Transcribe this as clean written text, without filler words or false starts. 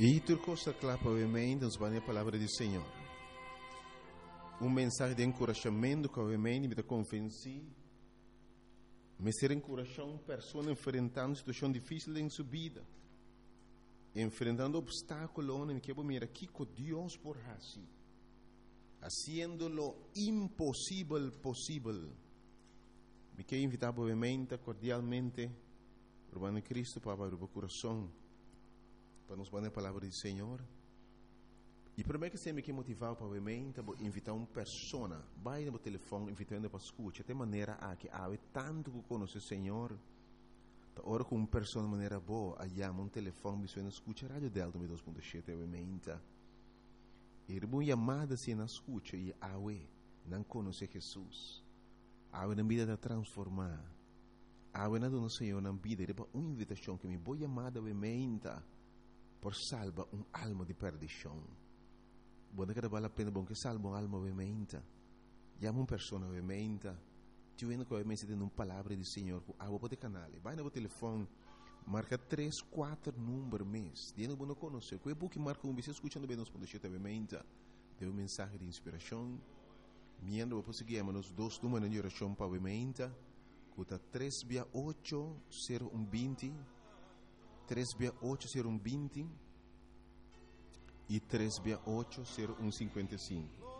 E turcosa clapa ovviamente nos a palavra do Senhor. Mensagem de encorajamento que ovviamente me convenci. Me ser encorajar uma pessoa enfrentando uma situação difícil em sua vida. Enfrentando obstáculos, me quero mirar aqui com Deus por assim. Haciendo lo imposible posible. Me quero invitar obviamente, cordialmente, Urbano Cristo para abrir o coração. Para nos dar a palavra do Senhor. E primeiro que você me quer motivar para obviamente invitar uma pessoa, vai no telefone invitando para escutar, de maneira a que há tanto que conhece o Senhor, ora com uma pessoa de maneira boa, aí um telefone você escuta a rádio Delta 2.7 obviamente. E uma chamada se não escuta e não conhece Jesus, na vida de transformar, na dona Senhor na vida, é uma invitação que me boa chamada obviamente por salvar alma de perdição. Buona que vale a pena bom que salva alma ovviamente. Chiama uma pessoa ovviamente. Ti vendo que ovviamente tem uma palavra do Senhor que água pode canale. Vai no telefone, marca 3, 4 números mês. Diano não conhece. Que é bom que marca você escutando bem nos pontos ovviamente. Deu uma mensagem de inspiração. Miando vou conseguir nos 2 números de oração para ovviamente. Cuta 368 0120 368 0120 e 368 0155.